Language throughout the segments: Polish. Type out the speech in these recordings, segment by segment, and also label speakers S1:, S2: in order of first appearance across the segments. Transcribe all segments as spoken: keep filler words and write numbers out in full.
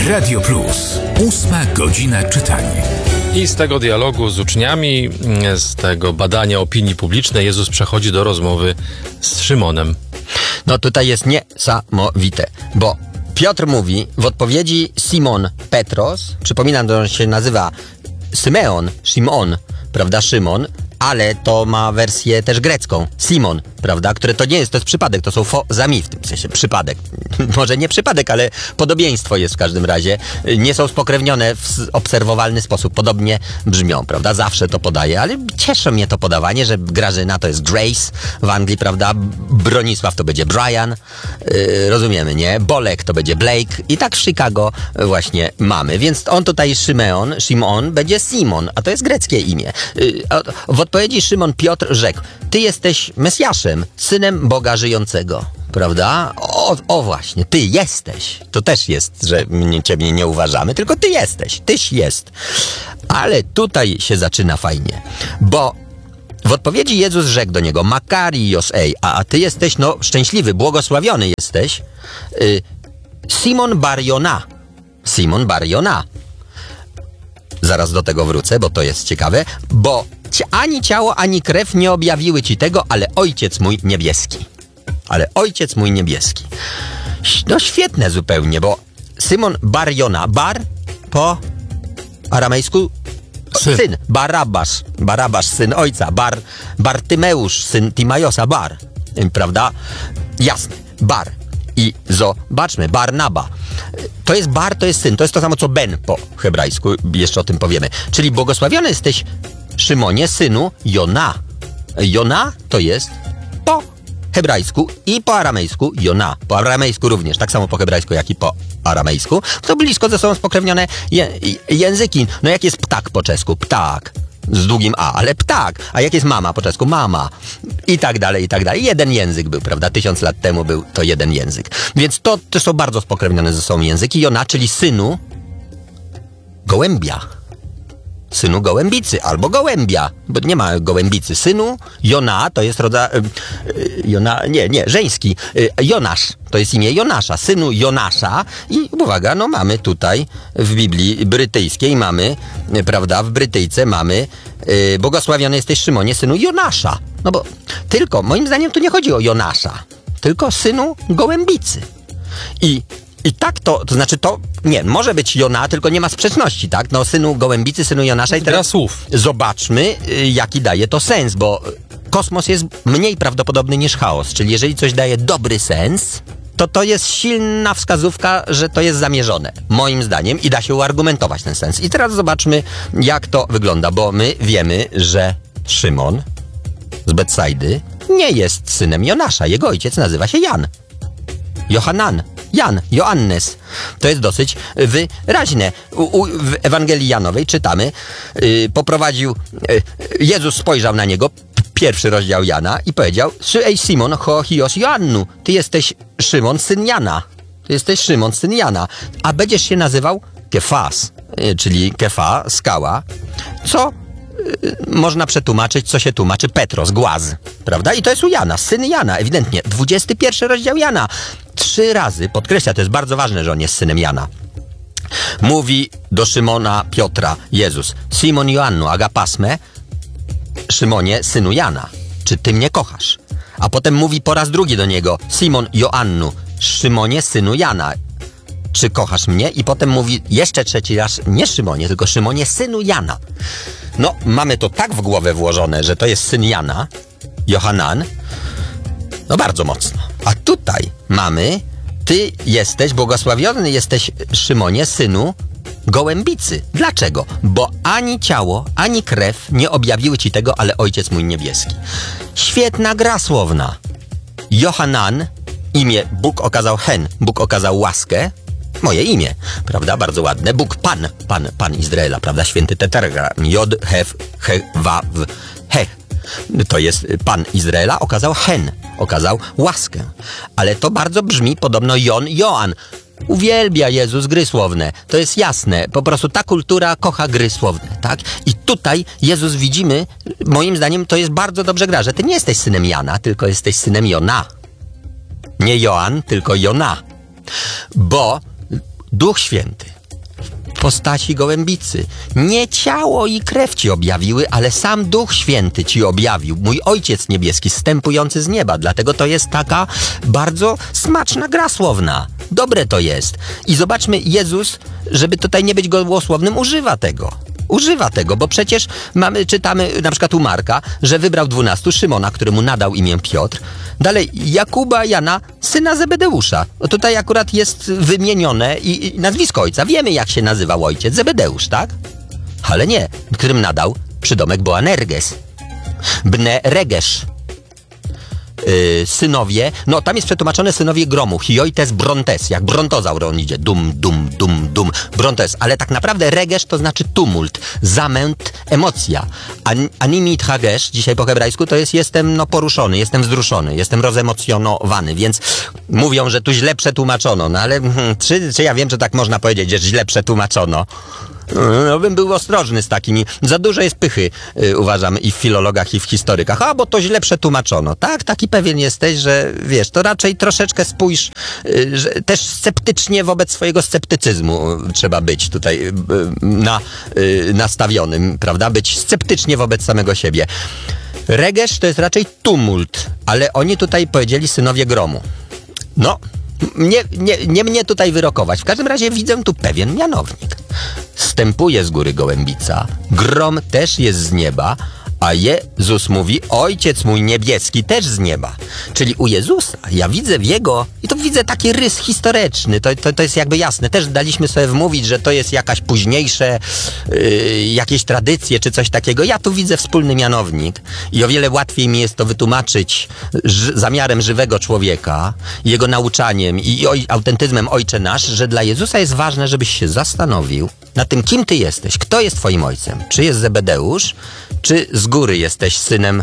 S1: Radio Plus. Ósma godzina czytania.
S2: I z tego dialogu z uczniami, z tego badania opinii publicznej, Jezus przechodzi do rozmowy z Szymonem.
S3: No tutaj jest niesamowite, bo Piotr mówi w odpowiedzi Simon Petros, przypominam, że on się nazywa Symeon, Szymon, prawda, Szymon, ale to ma wersję też grecką, Simon, prawda, które to nie jest, to jest przypadek, to są fozami, w tym sensie przypadek. Może nie przypadek, ale podobieństwo jest w każdym razie. Nie są spokrewnione w obserwowalny sposób, podobnie brzmią, prawda, zawsze to podaję, ale cieszy mnie to podawanie, że Grażyna to jest Grace w Anglii, prawda, Bronisław to będzie Brian, yy, rozumiemy, nie? Bolek to będzie Blake i tak w Chicago właśnie mamy, więc on tutaj Szymeon, Szymon będzie Simon, a to jest greckie imię. Yy, w odpowiedzi Szymon Piotr rzekł: ty jesteś Mesjaszem, synem Boga żyjącego. Prawda? O, o właśnie, ty jesteś. To też jest, że mnie, ciebie nie uważamy, tylko ty jesteś. Tyś jest. Ale tutaj się zaczyna fajnie, bo w odpowiedzi Jezus rzekł do niego: Makarios, ej, a, a ty jesteś, no, szczęśliwy, błogosławiony jesteś, y, Simon bar Jona. Simon bar Jona. Zaraz do tego wrócę, bo to jest ciekawe, bo ani ciało, ani krew nie objawiły ci tego, ale Ojciec mój niebieski. Ale Ojciec mój niebieski. No świetne zupełnie, bo Simon bar Jona, bar po aramejsku syn, syn. Barabasz, Barabasz, syn ojca, bar, Bartymeusz, syn Timajosa, bar, prawda? Jasne, bar. I zobaczmy, Barnaba. To jest bar, to jest syn, to jest to samo co Ben po hebrajsku, jeszcze o tym powiemy. Czyli błogosławiony jesteś, Szymonie, synu Jona. Jona to jest po hebrajsku i po aramejsku Jona. Po aramejsku również, tak samo po hebrajsku, jak i po aramejsku. To blisko ze sobą spokrewnione je, języki. No jak jest ptak po czesku? Ptak. Z długim A, ale ptak. A jak jest mama po czesku? Mama. I tak dalej, i tak dalej. Jeden język był, prawda? Tysiąc lat temu był to jeden język. Więc to, to są bardzo spokrewnione ze sobą języki. Jona, czyli synu gołębia. Synu gołębicy albo gołębia, bo nie ma gołębicy. Synu Jona to jest rodzaj... Yy, Jona, nie, nie, żeński. Yy, Jonasz, to jest imię Jonasza. Synu Jonasza i uwaga, no mamy tutaj w Biblii brytyjskiej, mamy, yy, prawda, w Brytyjce mamy yy, błogosławiony jesteś, Szymonie, synu Jonasza. No bo tylko, moim zdaniem tu nie chodzi o Jonasza, tylko synu gołębicy. I I tak to, to znaczy to, nie, może być Jona, tylko nie ma sprzeczności, tak? No, synu gołębicy, synu Jonasza. I teraz
S2: słów.
S3: Zobaczmy, jaki daje to sens, bo kosmos jest mniej prawdopodobny niż chaos, czyli jeżeli coś daje dobry sens, to to jest silna wskazówka, że to jest zamierzone, moim zdaniem, i da się uargumentować ten sens. I teraz zobaczmy, jak to wygląda, bo my wiemy, że Szymon z Betsajdy nie jest synem Jonasza, jego ojciec nazywa się Jan. Johanan. Jan, Joannes. To jest dosyć wyraźne. U, u, w Ewangelii Janowej czytamy, yy, poprowadził, yy, Jezus spojrzał na niego, pierwszy rozdział Jana, i powiedział: ej Simon, ho hios Joannu, ty jesteś Szymon, syn Jana. Ty jesteś Szymon, syn Jana. A będziesz się nazywał Kefas, yy, czyli Kefa, skała, co yy, można przetłumaczyć, co się tłumaczy Petros, głaz, prawda? I to jest u Jana, syn Jana, ewidentnie. dwudziesty pierwszy rozdział Jana. Trzy razy podkreśla, to jest bardzo ważne, że on jest synem Jana. Mówi do Szymona Piotra Jezus: Simon Joannu, agapasme, Szymonie, synu Jana, czy ty mnie kochasz? A potem mówi po raz drugi do niego: Simon Joannu, Szymonie, synu Jana, czy kochasz mnie? I potem mówi jeszcze trzeci raz, nie Szymonie, tylko Szymonie, synu Jana. No, mamy to tak w głowę włożone, że to jest syn Jana, Johanan, no bardzo mocno. A tutaj mamy: ty jesteś, błogosławiony jesteś, Szymonie, synu gołębicy. Dlaczego? Bo ani ciało, ani krew nie objawiły ci tego, ale Ojciec mój niebieski. Świetna gra słowna. Johanan, imię Bóg okazał hen, Bóg okazał łaskę, moje imię, prawda, bardzo ładne. Bóg Pan, Pan, Pan Izraela, prawda, święty tetragram, Jod, Hef, He, Waw, He. To jest Pan Izraela, okazał hen, okazał łaskę. Ale to bardzo brzmi podobno Jon, Joan. Uwielbia Jezus gry słowne. To jest jasne. Po prostu ta kultura kocha gry słowne, tak? I tutaj Jezus, widzimy, moim zdaniem to jest bardzo dobrze gra, że ty nie jesteś synem Jana, tylko jesteś synem Jona. Nie Joan, tylko Jona. Bo Duch Święty postaci gołębicy. Nie ciało i krew ci objawiły, ale sam Duch Święty ci objawił. Mój Ojciec Niebieski, zstępujący z nieba. Dlatego to jest taka bardzo smaczna gra słowna. Dobre to jest. I zobaczmy, Jezus, żeby tutaj nie być gołosłownym, używa tego. Używa tego, bo przecież mamy, czytamy na przykład u Marka, że wybrał dwunastu, Szymona, któremu nadał imię Piotr. Dalej Jakuba, Jana, syna Zebedeusza. No tutaj akurat jest wymienione i, i nazwisko ojca. Wiemy, jak się nazywał ojciec, Zebedeusz, tak? Ale nie, którym nadał przydomek Boanerges. Bne Regesz. Yy, synowie, no tam jest przetłumaczone synowie gromu, hioites brontes, jak brontozaur on idzie, dum, dum, dum, dum, brontes, ale tak naprawdę regesz to znaczy tumult, zamęt, emocja. An, animit hagesz, dzisiaj po hebrajsku, to jest jestem no poruszony, jestem wzruszony, jestem rozemocjonowany, więc mówią, że tu źle przetłumaczono, no ale hmm, czy, czy ja wiem, że tak można powiedzieć, że źle przetłumaczono? No bym był ostrożny z takimi. Za dużo jest pychy, yy, uważam, i w filologach, i w historykach. A, bo to źle przetłumaczono. Tak, taki pewien jesteś, że wiesz, to raczej troszeczkę spójrz, yy, że też sceptycznie wobec swojego sceptycyzmu yy, trzeba być tutaj yy, na, yy, nastawionym, prawda? Być sceptycznie wobec samego siebie. Regesz to jest raczej tumult, ale oni tutaj powiedzieli synowie gromu. No, nie, nie, nie mnie tutaj wyrokować. W każdym razie widzę tu pewien mianownik. Wstępuje z góry gołębica, grom też jest z nieba, a Jezus mówi, Ojciec mój niebieski też z nieba. Czyli u Jezusa ja widzę w Jego, i to widzę taki rys historyczny, to, to, to jest jakby jasne. Też daliśmy sobie wmówić, że to jest jakaś późniejsze, yy, jakieś tradycje czy coś takiego. Ja tu widzę wspólny mianownik i o wiele łatwiej mi jest to wytłumaczyć ż- zamiarem żywego człowieka, jego nauczaniem i oj- autentyzmem Ojcze Nasz, że dla Jezusa jest ważne, żebyś się zastanowił nad tym, kim ty jesteś, kto jest twoim ojcem. Czy jest Zebedeusz, czy z góry jesteś synem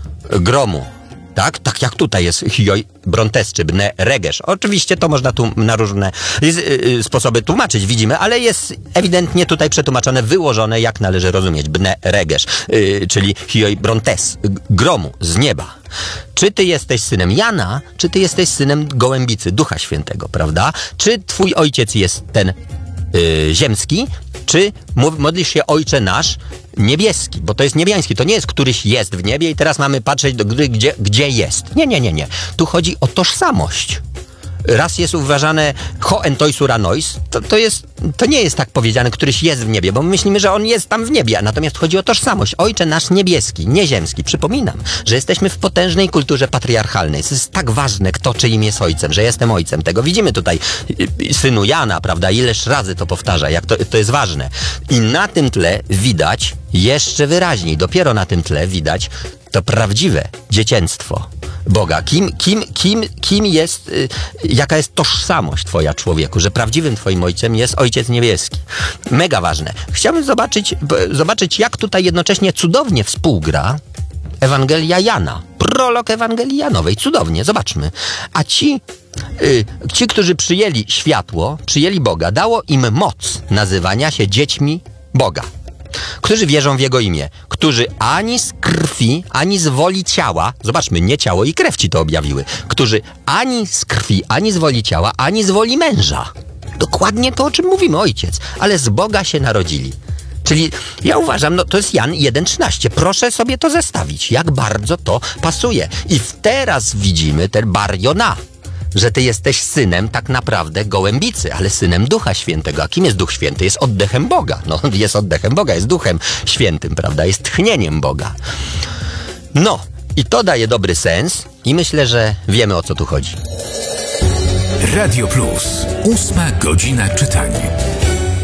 S3: gromu. Tak? Tak jak tutaj jest hioi brontes, czy bne regesz. Oczywiście to można tu na różne yy, sposoby tłumaczyć, widzimy, ale jest ewidentnie tutaj przetłumaczone, wyłożone, jak należy rozumieć. Bne regesz, yy, czyli hioi brontes, gromu, z nieba. Czy ty jesteś synem Jana, czy ty jesteś synem gołębicy, Ducha Świętego, prawda? Czy twój ojciec jest ten yy, ziemski, czy modlisz się Ojcze Nasz niebieski, bo to jest niebiański, to nie jest któryś jest w niebie i teraz mamy patrzeć do gry, gdzie, gdzie jest. Nie, nie, nie, nie. Tu chodzi o tożsamość. Raz jest uważane ho entoisura nois, to, to, jest, to nie jest tak powiedziane, któryś jest w niebie, bo my myślimy, że on jest tam w niebie, natomiast chodzi o tożsamość. Ojcze nasz niebieski, nie ziemski. Przypominam, że jesteśmy w potężnej kulturze patriarchalnej. To jest tak ważne, kto czyim jest ojcem, że jestem ojcem tego. Widzimy tutaj synu Jana, prawda, ileż razy to powtarza, jak to, to jest ważne. I na tym tle widać jeszcze wyraźniej, dopiero na tym tle widać to prawdziwe dziecięctwo Boga. Kim, kim, kim, kim jest, y, jaka jest tożsamość twoja, człowieku, że prawdziwym twoim ojcem jest Ojciec Niebieski. Mega ważne. Chciałbym zobaczyć, b, zobaczyć, jak tutaj jednocześnie cudownie współgra Ewangelia Jana. Prolog Ewangelii Janowej. Cudownie. Zobaczmy. A ci, y, ci, którzy przyjęli światło, przyjęli Boga, dało im moc nazywania się dziećmi Boga. Którzy wierzą w Jego imię, którzy ani z krwi, ani z woli ciała, zobaczmy, nie ciało i krew ci to objawiły, którzy ani z krwi, ani z woli ciała, ani z woli męża. Dokładnie to, o czym mówimy, ojciec, ale z Boga się narodzili. Czyli ja uważam, no to jest Jan jeden trzynaście. Proszę sobie to zestawić, jak bardzo to pasuje. I teraz widzimy ten bariona, że ty jesteś synem tak naprawdę gołębicy, ale synem Ducha Świętego. A kim jest Duch Święty? Jest oddechem Boga. No, jest oddechem Boga, jest Duchem Świętym, prawda? Jest tchnieniem Boga. No, i to daje dobry sens i myślę, że wiemy, o co tu chodzi.
S1: Radio Plus. Ósma godzina czytania.